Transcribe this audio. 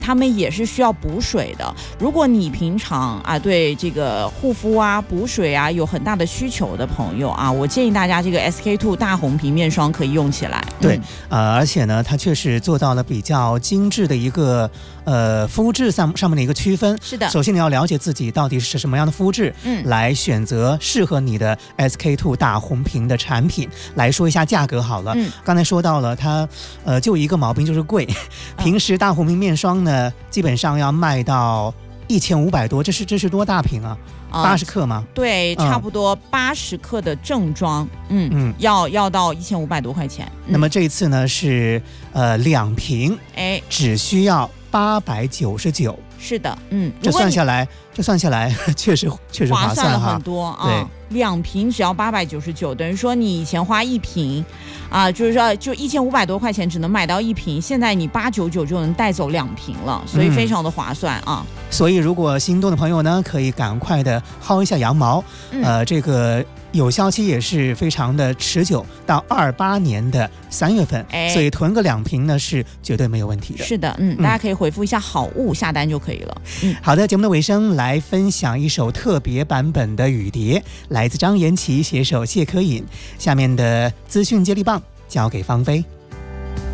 他们也是需要补水的。如果你平常啊对这个护肤啊、补水啊有很大的需求的朋友啊，我建议大家这个 SK2 大红瓶面霜可以用起来。 对，而且呢，它确实做到了比较精致的一个肤质上面的一个区分。 是的， 首先你要了解自己到底是什么样的肤质，来选择适合你的 SK2 大红瓶的产品。来说一下价格好了，刚才说到了它就一个毛病就是贵，平时大红瓶面霜呢基本上要卖到1500多，这是多大瓶啊？80克吗？ 对，差不多80克的正装，要到1500多块钱。 那么这一次呢是2瓶，只需要899。 是的， 这算下来确实划算了很多啊。对，2瓶只要899，等于说你以前花1瓶啊，就是说就1500多块钱只能买到1瓶，现在你899就能带走2瓶了，所以非常的划算啊。 所以如果心动的朋友呢，可以赶快的薅一下羊毛，这个有效期也是非常的持久，到28年的3月份，所以囤个2瓶呢是绝对没有问题的。 是的，大家可以回复一下好物下单就可以了。 好的，节目的尾声来分享一首特别版本的雨蝶，来自张颜齐携手谢科颖。下面的资讯接力棒交给芳菲。